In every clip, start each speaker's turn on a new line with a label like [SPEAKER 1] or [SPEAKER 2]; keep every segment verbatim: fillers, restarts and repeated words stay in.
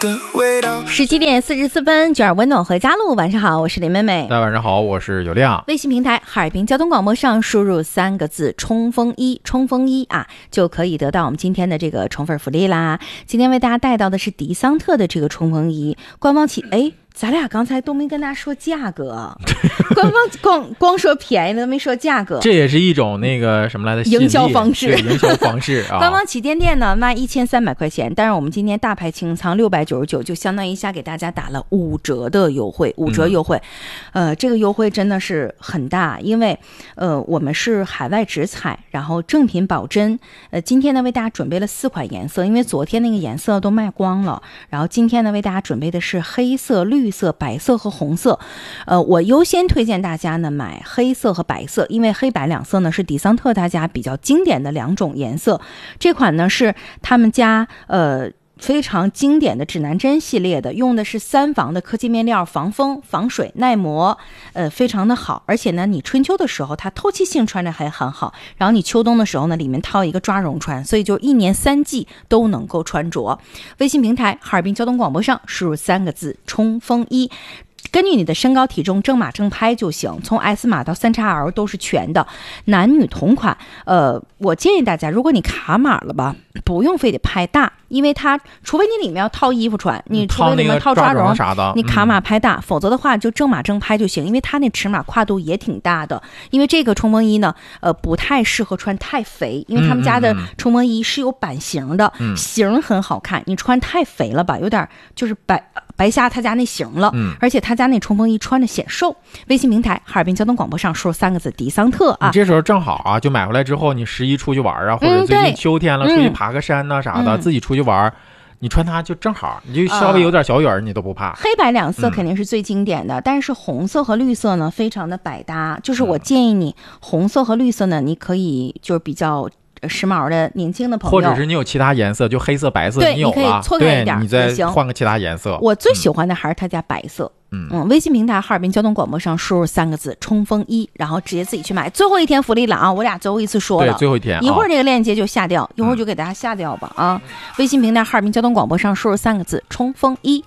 [SPEAKER 1] 十七点四十四分，九二温暖回家路。晚上好，我是林妹妹。
[SPEAKER 2] 大家晚上好，我是有亮。
[SPEAKER 1] 微信平台哈尔滨交通广播上输入三个字冲锋衣，冲锋衣啊，就可以得到我们今天的这个宠粉福利啦。今天为大家带到的是迪桑特的这个冲锋衣，官方起哎。咱俩刚才都没跟大家说价格，官方光光说便宜了，都没说价格。
[SPEAKER 2] 这也是一种那个什么来的
[SPEAKER 1] 营销方式，
[SPEAKER 2] 营销方式啊。
[SPEAKER 1] 官方旗舰店呢卖一千三百块钱，但是我们今天大牌清仓六百九十九，就相当于一下给大家打了五折的优惠，五折优惠。嗯、呃，这个优惠真的是很大，因为呃我们是海外直采，然后正品保真。呃，今天呢为大家准备了四款颜色，因为昨天那个颜色都卖光了，然后今天呢为大家准备的是黑色、绿色、白色和红色。呃，我优先推荐大家呢买黑色和白色，因为黑白两色呢是迪桑特大家比较经典的两种颜色。这款呢是他们家呃非常经典的指南针系列的，用的是三防的科技面料，防风、防水、耐磨，呃，非常的好。而且呢，你春秋的时候它透气性穿着还很好，然后你秋冬的时候呢，里面套一个抓绒穿，所以就一年三季都能够穿着。微信平台哈尔滨交通广播上输入三个字冲锋衣。根据你的身高体重正码正拍就行，从 S 码到 三 X L 都是全的，男女同款。呃，我建议大家，如果你卡码了吧，不用非得拍大，因为它除非你里面要套衣服穿，你除非里面套抓绒
[SPEAKER 2] 啥的，
[SPEAKER 1] 你卡码拍大、嗯，否则的话就正码正拍就行，因为它那尺码跨度也挺大的。因为这个冲锋衣呢，呃，不太适合穿太肥，因为他们家的冲锋衣是有版型的，嗯、型很好看，你穿太肥了吧，有点就是白。白瞎他家那型了、嗯，而且他家那冲锋衣穿着显瘦。微信平台哈尔滨交通广播上说三个字迪桑特啊，
[SPEAKER 2] 你这时候正好啊，就买回来之后，你十一出去玩啊，或者最近秋天了，出去爬个山呐、啊、啥的、嗯，自己出去玩。你穿它就正好，你就稍微有点小雨儿、呃，你都不怕。
[SPEAKER 1] 黑白两色肯定是最经典的、嗯，但是红色和绿色呢，非常的百搭。就是我建议你，红色和绿色呢，你可以就是比较时髦的年轻的朋友，
[SPEAKER 2] 或者是你有其他颜色，就黑色、白色，
[SPEAKER 1] 对，
[SPEAKER 2] 你有了，
[SPEAKER 1] 你可以错开一点，
[SPEAKER 2] 你再换个其他颜色。
[SPEAKER 1] 我最喜欢的还是他家白色。嗯嗯，微信平台哈尔滨交通广播上输入三个字冲锋衣，然后直接自己去买。最后一天福利了啊，我俩最后一次说了，
[SPEAKER 2] 对，最后一天，
[SPEAKER 1] 一会儿这个链接就下掉，一会儿就给大家下掉吧啊、嗯！微信平台哈尔滨交通广播上输入三个字冲锋衣。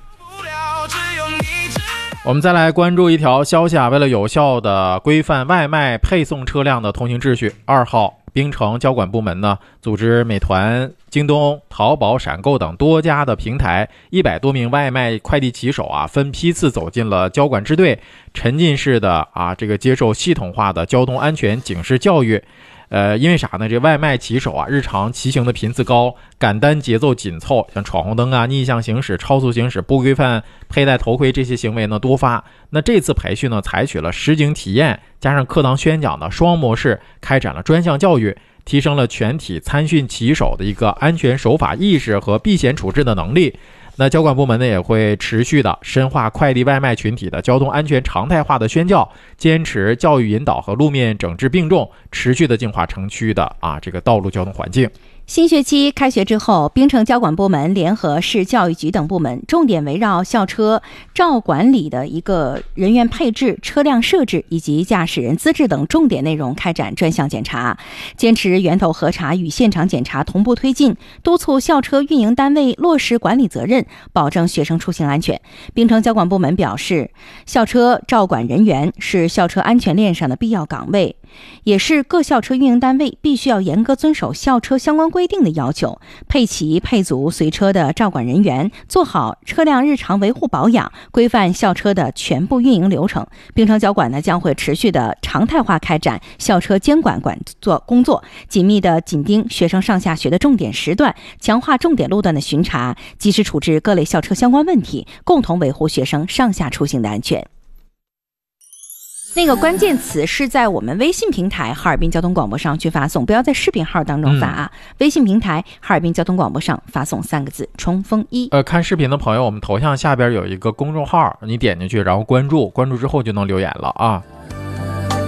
[SPEAKER 2] 我们再来关注一条消息啊，为了有效的规范外卖配送车辆的通行秩序，二号槟城交管部门呢组织美团、京东、淘宝、闪购等多家的平台，一百多名外卖快递骑手啊，分批次走进了交管支队，沉浸式的啊这个接受系统化的交通安全警示教育。呃，因为啥呢？这外卖骑手啊，日常骑行的频次高，赶单节奏紧凑，像闯红灯啊、逆向行驶、超速行驶、不规范佩戴头盔这些行为呢多发。那这次培训呢，采取了实景体验加上课堂宣讲的双模式，开展了专项教育，提升了全体参训骑手的一个安全守法意识和避险处置的能力。那交管部门呢也会持续的深化快递外卖群体的交通安全常态化的宣教，坚持教育引导和路面整治并重，持续的净化城区的啊这个道路交通环境。
[SPEAKER 1] 新学期开学之后，槟城交管部门联合市教育局等部门，重点围绕校车照管理的一个人员配置、车辆设置以及驾驶人资质等重点内容开展专项检查，坚持源头核查与现场检查同步推进，督促校车运营单位落实管理责任，保证学生出行安全。槟城交管部门表示，校车照管人员是校车安全链上的必要岗位，也是各校车运营单位必须要严格遵守校车相关规定的要求，配齐配足随车的照管人员，做好车辆日常维护保养，规范校车的全部运营流程。槟城交管呢将会持续的常态化开展校车监管管作工作，紧密的紧盯学生上下学的重点时段，强化重点路段的巡查，及时处置各类校车相关问题，共同维护学生上下出行的安全。那个关键词是在我们微信平台哈尔滨交通广播上去发送，不要在视频号当中发啊、嗯、微信平台哈尔滨交通广播上发送三个字冲锋衣。
[SPEAKER 2] 呃，看视频的朋友，我们头像下边有一个公众号，你点进去然后关注，关注之后就能留言了啊。